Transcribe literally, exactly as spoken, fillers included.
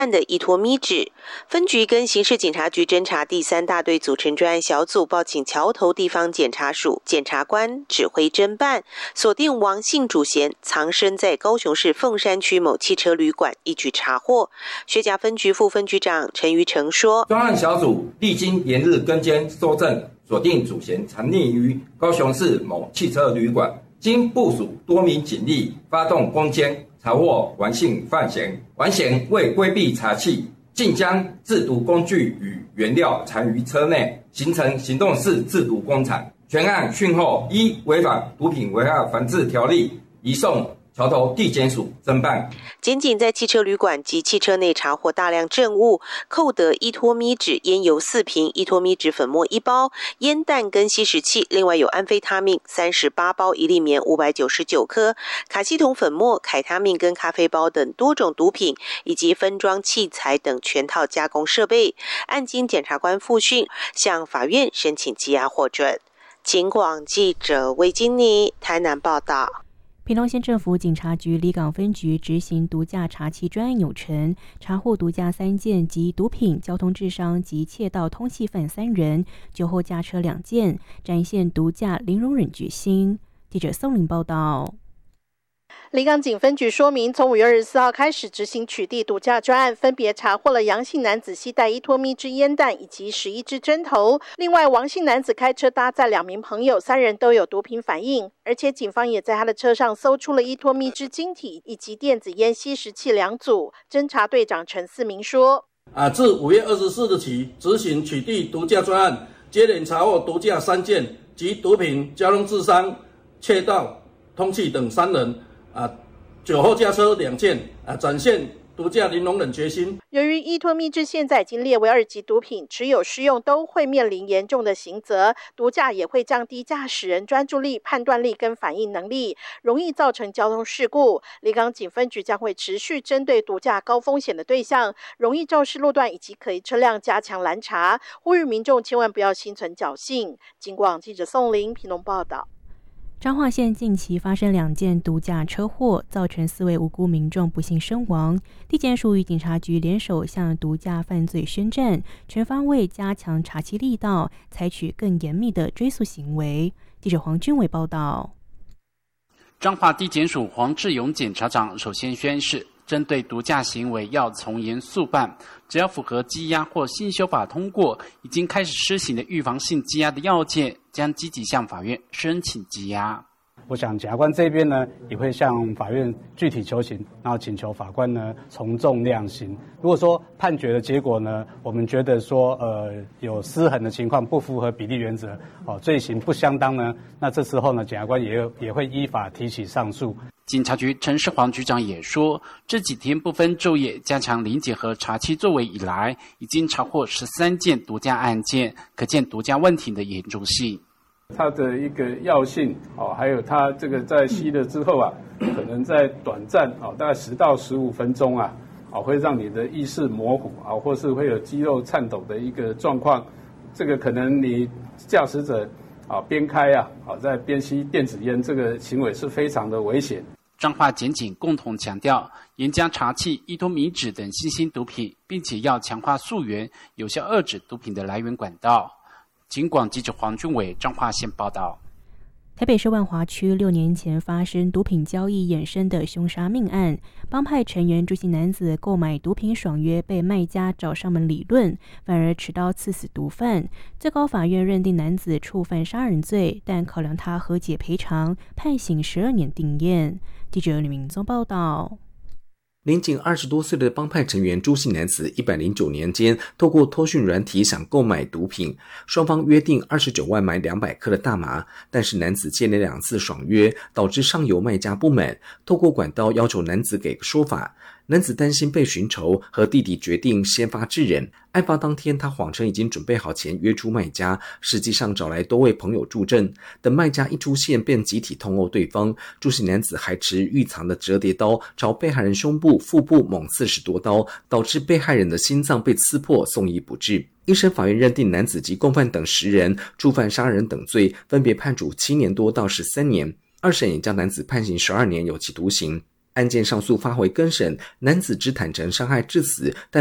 案的依托咪纸。分局跟刑事警察局侦查第三大队组成专案小组，报请桥头地方检察署检察官指挥侦办，锁定王姓主嫌藏身在高雄市凤山区某汽车旅馆，一举查获。薛家分局副分局长陈于成说， 专案小组历经连日跟监搜证，锁定主嫌藏匿于高雄市某汽车旅馆，经部署多名警力发动攻坚，查获王姓犯嫌。王嫌为规避查缉，竟将制毒工具与原料藏于车内，形成行动式制毒工厂。全案讯后依违反毒品危害防治条例移送桥头地检署侦办。 检警在汽车旅馆及汽车内查获大量证物，扣得依托咪纸烟油四瓶、依托咪纸粉末一包、烟弹跟吸食器，另外有安非他命三十八包、一粒棉五百九十九颗、卡西酮粉末、凯他命跟咖啡包等多种毒品，以及分装器材等全套加工设备。案经检察官复讯，向法院申请羁押获准。警广记者魏金妮台南报道。 屏东县政府警察局里港分局执行毒驾查缉专案有成，查获毒驾三件及毒品、交通致伤及窃盗通缉犯三人，酒后驾车两件，展现毒驾零容忍决心。记者宋玲报道。 里港警分局说明，从五月二十四号开始执行取缔毒驾专案，分别查获了杨姓男子携带依托咪支烟弹以及十一支针头。另外，王姓男子开车搭载两名朋友，三人都有毒品反应，而且警方也在他的车上搜出了依托咪支晶体以及电子烟吸食器两组。侦查队长陈四明说： 啊，自五月二十四日起执行取缔毒驾专案，接连查获毒驾三件及毒品、交通致伤、窃盗、通缉等三人。啊，酒后驾车两件，啊，展现毒驾零容忍决心。 由于依托咪支现在已经列为二级毒品，持有施用都会面临严重的刑责。毒驾也会降低驾驶人专注力、判断力跟反应能力，容易造成交通事故。里港警分局将会持续针对毒驾高风险的对象、容易肇事路段以及可疑车辆加强拦查，呼吁民众千万不要心存侥幸。警广记者宋玲屏东报道。 彰化县近期发生两件毒驾车祸，造成四位无辜民众不幸身亡。地检署与警察局联手向毒驾犯罪宣战，全方位加强查缉力道，采取更严密的追诉行为。记者黄君伟报道。 彰化地检署黄志勇检察长首先宣示，针对毒驾行为要从严肃办，只要符合羁押或新修法通过已经开始施行的预防性羁押的要件，将积极向法院申请羁押。 我想检察官这边呢，也会向法院具体求情，然后请求法官呢从重量刑。如果说判决的结果呢，我们觉得说呃有失衡的情况，不符合比例原则，哦罪行不相当呢，那这时候呢，检察官也也会依法提起上诉。 警察局陈世煌局长也说，这几天不分昼夜加强临检和查缉作为以来，已经查获十三件毒驾案件，可见毒驾问题的严重性。 它的一个药性，哦，还有它这个在吸了之后啊，可能在短暂哦，大概十到十五分钟啊，哦，会让你的意识模糊啊，或是会有肌肉颤抖的一个状况。这个可能你驾驶者啊边开啊，啊在边吸电子烟，这个行为是非常的危险。 彰化检警共同强调，严加查缉依托咪纸等新兴毒品，并且要强化溯源，有效遏止毒品的来源管道。警广记者黄俊伟彰化县报道。 台北市万华区六年前发生毒品交易衍生的凶杀命案，帮派成员朱姓男子购买毒品爽约，被卖家找上门理论，反而持刀刺死毒贩。最高法院认定男子触犯杀人罪，但考量他和解赔偿，判刑十二年定谳。记者李明宗报道。 年仅二十多岁的帮派成员朱姓男子一百零九年间透过通讯软体想购买毒品，双方约定二十九万买两百克的大麻，但是男子接连两次爽约，导致上游卖家不满，透过管道要求男子给个说法。男子担心被寻仇，和弟弟决定先发制人。案发当天，他谎称已经准备好钱约出卖家，实际上找来多位朋友助阵。等卖家一出现，便集体痛殴对方。朱姓男子还持预藏的折叠刀，朝被害人胸部、腹部猛刺十多刀，导致被害人的心脏被刺破，送医不治。一审法院认定男子及共犯等十人触犯杀人等罪，分别判处七年多到十三年。二审也将男子判刑十二年有期徒刑。 案件上诉发回更审，男子只坦诚伤害致死，但